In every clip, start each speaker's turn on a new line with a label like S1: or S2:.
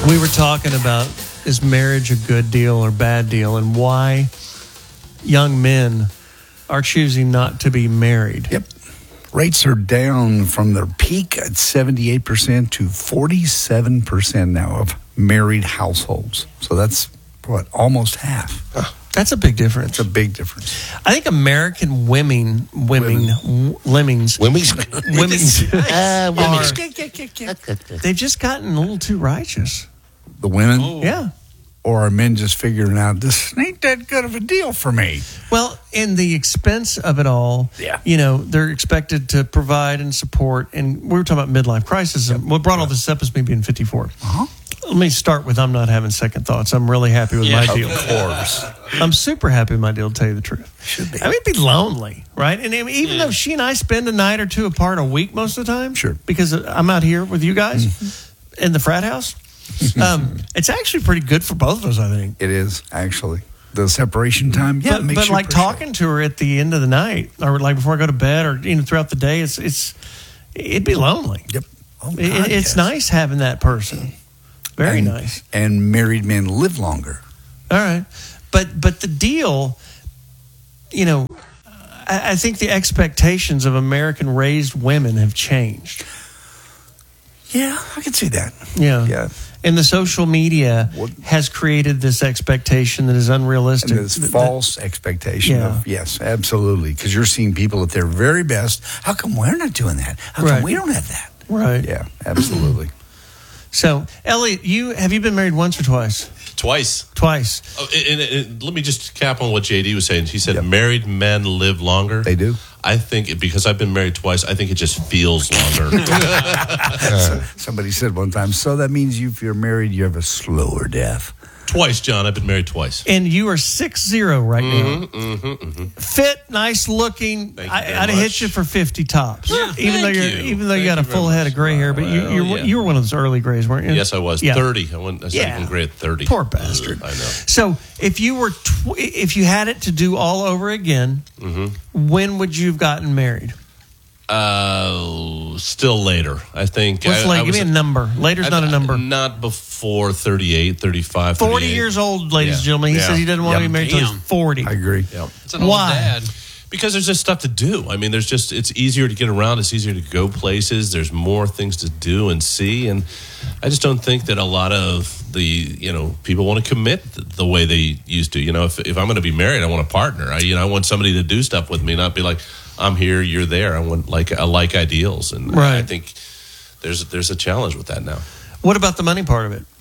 S1: We were talking about, is marriage a good deal or bad deal, and why young men are choosing not to be married.
S2: Yep. Rates are down from their peak at 78% to 47% now of married households. So that's, almost half.
S1: That's a big difference.
S2: It's a big difference.
S1: I think American women, they've just gotten a little too righteous.
S2: The women?
S1: Oh. Yeah.
S2: Or are men just figuring out, this ain't that good of a deal for me?
S1: Well, in the expense of it all, they're expected to provide and support. And we were talking about midlife crisis. And what brought all this up is me being 54.
S2: Uh-huh.
S1: Let me start with, I'm not having second thoughts. I'm really happy with my deal.
S2: Of course.
S1: I'm super happy with my deal, to tell you the truth.
S2: Should be.
S1: I mean, it'd be lonely, right? And even though she and I spend a night or two apart a week most of the time,
S2: sure,
S1: because I'm out here with you guys in the frat house, it's actually pretty good for both of us, I think.
S2: It is, actually. The separation time,
S1: but like talking to her at the end of the night, or like before I go to bed, or throughout the day, it'd be lonely.
S2: Yep. Oh, God,
S1: it's nice having that person. Very nice.
S2: And married men live longer.
S1: All right. But the deal, I think the expectations of American-raised women have changed.
S2: Yeah, I can see that.
S1: Yeah. And the social media has created this expectation that is unrealistic.
S2: And this false expectation of, yes, absolutely. Because you're seeing people at their very best. How come we're not doing that? How come we don't have that?
S1: Right.
S2: Yeah, absolutely.
S1: So, Elliot, have you been married once or twice?
S3: Twice.
S1: Oh,
S3: and let me just cap on what JD was saying. He said married men live longer.
S2: They do.
S3: I think because I've been married twice, I think it just feels longer.
S2: Somebody said one time, so that means if you're married, you have a slower death.
S3: Twice, John. I've been married twice.
S1: And you are 6'0" right now. Fit, nice looking. I'd have hit you for 50 tops.
S3: Yeah,
S1: even though you got a full head of gray hair, but you were one of those early grays, weren't you?
S3: Yes, I was.
S1: Yeah.
S3: 30. I started gray at 30.
S1: Poor bastard.
S3: I know.
S1: So if you had it to do all over again, when would you have gotten married?
S3: Still later. I think.
S1: What's late? Give me a number. Later's not a number.
S3: Not before 38, 35,
S1: 40
S3: 38.
S1: years old, ladies and gentlemen. He says he doesn't want to be married until he's 40.
S2: I agree.
S3: Yep.
S4: It's an old dad.
S3: Because there's just stuff to do. I mean, it's easier to get around. It's easier to go places. There's more things to do and see. And I just don't think that a lot of the, people want to commit the way they used to. If I'm going to be married, I want a partner. I want somebody to do stuff with me, not be like, I'm here, you're there. I want like ideals. And I think there's a challenge with that now.
S1: What about the money part of it?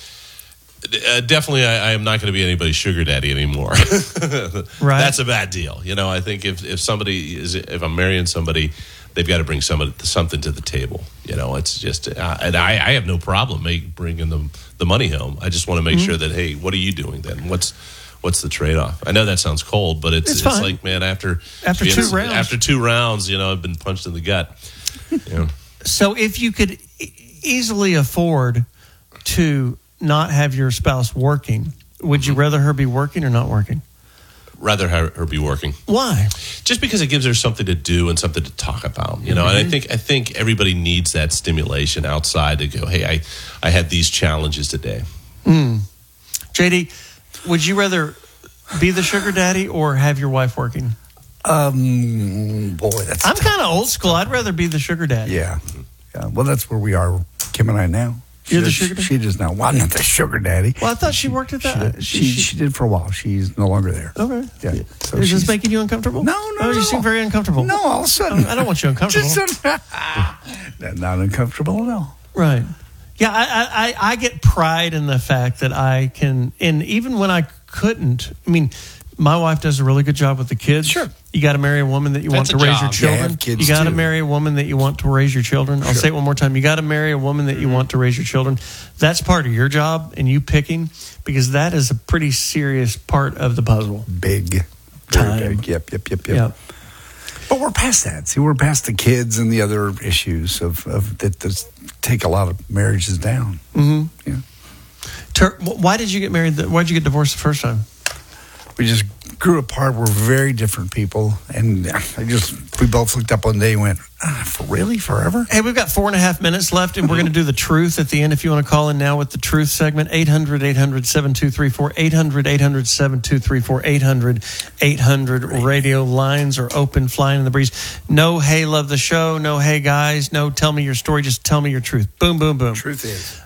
S3: Definitely, I am not going to be anybody's sugar daddy anymore.
S1: Right,
S3: that's a bad deal. I think if I'm marrying somebody, they've got to bring something to the table. It's just, and I have no problem bringing the money home. I just want to make sure that, hey, what are you doing then? What's the trade-off? I know that sounds cold, but it's like, man, after 2 rounds, I've been punched in the gut.
S1: So if you could easily afford to not have your spouse working, would you rather her be working or not working?
S3: Rather have her be working.
S1: Why?
S3: Just because it gives her something to do and something to talk about, And I think everybody needs that stimulation outside to go, hey, I had these challenges today.
S1: JD, would you rather be the sugar daddy or have your wife working?
S2: I'm
S1: kind of old school. I'd rather be the sugar daddy.
S2: Yeah. Well, that's where we are, Kim and I now.
S1: You're the sugar daddy?
S2: She does now. Well, I'm not the sugar daddy.
S1: Well, I thought she worked at that.
S2: She did for a while. She's no longer there.
S1: Okay.
S2: Yeah. So
S1: is this making you uncomfortable?
S2: No.
S1: You seem very uncomfortable.
S2: No, all of a sudden.
S1: I don't want you uncomfortable.
S2: Not uncomfortable at all.
S1: Right. Yeah, I get pride in the fact that I can, and even when I couldn't, my wife does a really good job with the kids.
S2: Sure.
S1: You got to marry a woman that you want to raise your children. You got to marry a woman that you want to raise your children. I'll say it one more time. You got to marry a woman that you want to raise your children. That's part of your job and you picking, because that is a pretty serious part of the puzzle.
S2: Big.
S1: Time.
S2: Yep. But we're past that. See, we're past the kids and the other issues of that take a lot of marriages down.
S1: Mm-hmm. Yeah. Why did you get married? Why did you get divorced the first time?
S2: We just grew apart. We're very different people. And we both looked up one day and went, really? Forever?
S1: Hey, we've got 4.5 minutes left, and we're going to do the truth at the end. If you want to call in now with the truth segment, 800-800-7234, 800-800-7234, 800-800 radio lines are open, flying in the breeze. No, hey, love the show. No, hey, guys. No, tell me your story. Just tell me your truth. Boom, boom, boom.
S2: Truth is.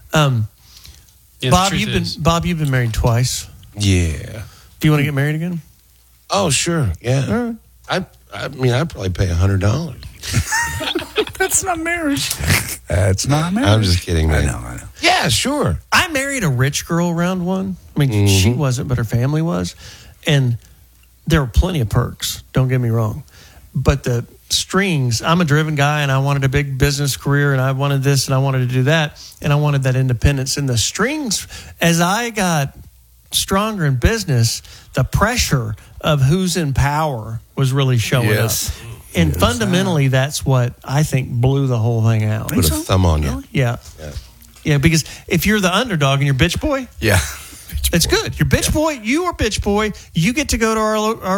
S1: Bob, you've been married twice.
S4: Yeah.
S1: Do you want to get married again?
S4: Oh, sure. Yeah.
S1: All right.
S4: I mean, I'd probably pay $100.
S2: That's not marriage. That's not marriage.
S4: I'm just kidding, man.
S2: I know.
S4: Yeah, sure.
S1: I married a rich girl round one. I mean, she wasn't, but her family was. And there were plenty of perks, don't get me wrong. But the strings, I'm a driven guy, and I wanted a big business career, and I wanted this, and I wanted to do that, and I wanted that independence. And the strings, as I got stronger in business, the pressure of who's in power was really showing up. And fundamentally, that's what I think blew the whole thing out.
S4: Put a thumb on you.
S1: Yeah, because if you're the underdog and you're bitch boy, it's good. You're bitch boy. You are bitch boy. You get to go to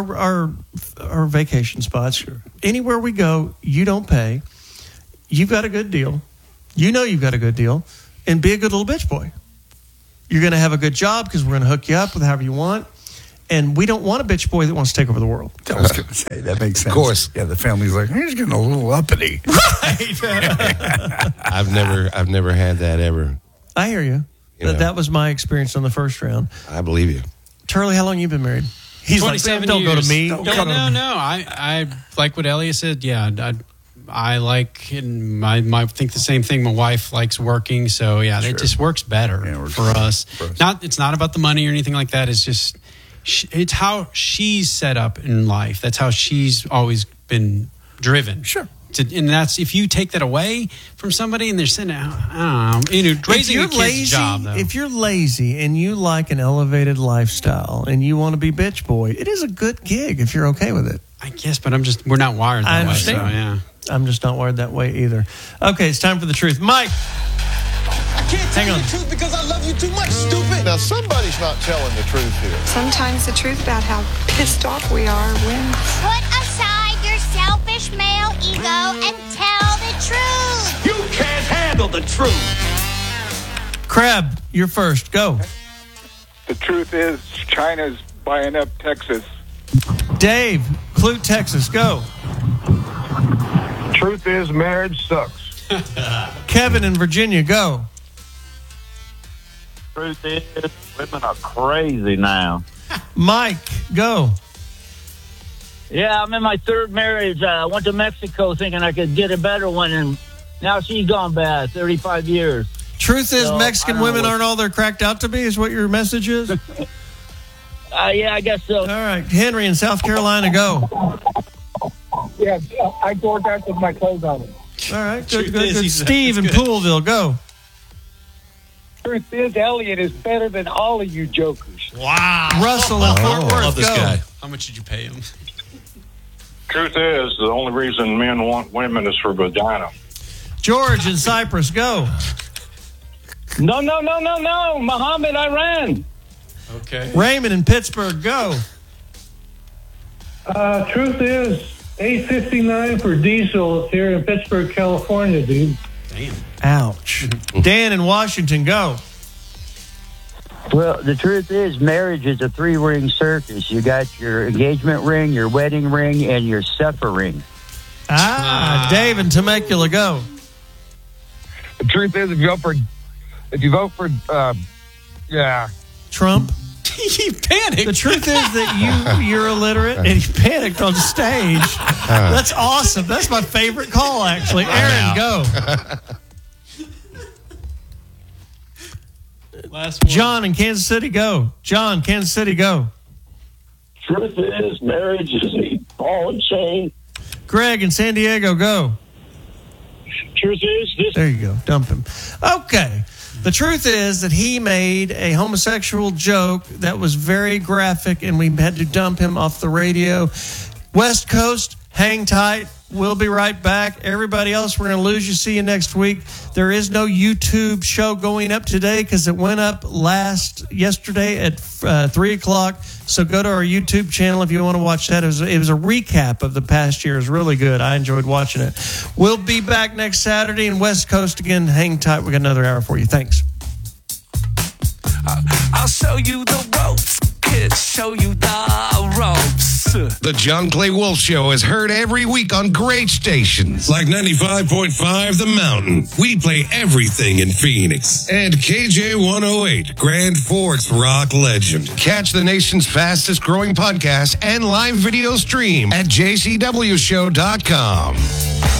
S1: our vacation spots. Sure. Anywhere we go, you don't pay. You've got a good deal. You know you've got a good deal, and be a good little bitch boy. You're going to have a good job because we're going to hook you up with however you want. And we don't want a bitch boy that wants to take over the world.
S2: I was going to say, that makes sense.
S4: Of course.
S2: Yeah, the family's like, he's getting a little uppity.
S1: Right.
S4: I've never had that ever.
S1: I hear you. That was my experience on the first round.
S4: I believe you.
S1: Turley, how long you been married? He's
S5: 27
S1: like, don't
S5: years.
S1: go to me.
S5: No. I like what Elliot said. Yeah, I like, and I think the same thing. My wife likes working, so it just works better for us. It's not about the money or anything like that. It's just it's how she's set up in life. That's how she's always been driven.
S1: Sure.
S5: And that's, if you take that away from somebody and they're sitting out, I don't know, raising a kid's job, though.
S1: If you're lazy and you like an elevated lifestyle and you want to be bitch boy, it is a good gig if you're okay with it.
S5: I guess, but we're not wired that
S1: I understand.
S5: way. So, yeah.
S1: I'm just not wired that way either. Okay, it's time for the truth. Mike.
S6: I can't tell you the truth because I love you too much, stupid.
S7: Now, somebody's not telling the truth here.
S8: Sometimes the truth about how pissed off we are wins.
S9: Put aside your selfish male ego and tell the truth.
S6: You can't handle the truth.
S1: Crab, you're first. Go.
S10: The truth is China's buying up Texas.
S1: Dave, Clute, Texas. Go.
S10: Truth is marriage sucks.
S1: Kevin in Virginia. Go.
S11: Truth is, women are crazy now.
S1: Mike, go.
S11: Yeah, I'm in my third marriage. I went to Mexico thinking I could get a better one, and now she's gone bad, 35 years.
S1: Truth is, Mexican women aren't all they're cracked out to be, is what your message is?
S11: Yeah, I guess so.
S1: All right. Henry in South Carolina, go.
S10: Yeah, I DoorDash with my clothes on.
S1: All right, good. Steve in Poolville, go.
S10: Truth is, Elliot is better than all of you jokers.
S1: Wow. Russell in Fort Worth,
S3: love this
S1: go.
S3: guy.
S5: How much did you pay him?
S10: Truth is, the only reason men want women is for vagina.
S1: George in Cyprus, go.
S11: No. Muhammad, Iran.
S5: Okay.
S1: Raymond in Pittsburgh, go.
S10: Truth is, $8.59 for diesel here in Pittsburgh, California, dude.
S5: Damn.
S1: Ouch. Dan in Washington, go.
S11: Well, the truth is, marriage is a 3-ring circus. You got your engagement ring, your wedding ring, and your supper ring.
S1: Dave in Temecula, go.
S10: The truth is, if you vote for
S1: Trump.
S5: He panicked.
S1: The truth is that you're illiterate, and he panicked on stage. That's awesome. That's my favorite call, actually. Aaron, go.
S5: Last one.
S1: John in Kansas City, go. John, Kansas City, go.
S11: Truth is, marriage is a ball and chain.
S1: Greg in San Diego, go.
S11: Truth is, this.
S1: There you go. Dump him. Okay. The truth is that he made a homosexual joke that was very graphic, and we had to dump him off the radio. West Coast, hang tight. We'll be right back. Everybody else, we're going to lose you. See you next week. There is no YouTube show going up today because it went up yesterday at 3 o'clock. So go to our YouTube channel if you want to watch that. It was a recap of the past year. It was really good. I enjoyed watching it. We'll be back next Saturday in West Coast again. Hang tight. We got another hour for you. Thanks.
S12: I'll show you the ropes. Kids, show you the ropes.
S13: The John Clay Wolf Show is heard every week on great stations
S14: like 95.5 The Mountain. We play everything in Phoenix. And KJ 108, Grand Forks rock legend.
S13: Catch the nation's fastest growing podcast and live video stream at jcwshow.com.